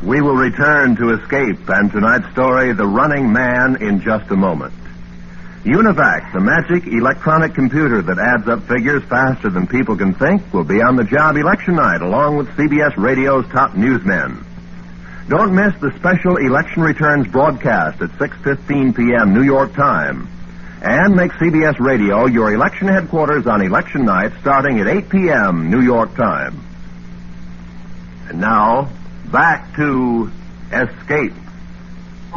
We will return to Escape and tonight's story, The Running Man, in just a moment. Univac, the magic electronic computer that adds up figures faster than people can think, will be on the job election night along with CBS Radio's top newsmen. Don't miss the special election returns broadcast at 6:15 p.m. New York time. And make CBS Radio your election headquarters on election night starting at 8 p.m. New York time. And now, back to Escape.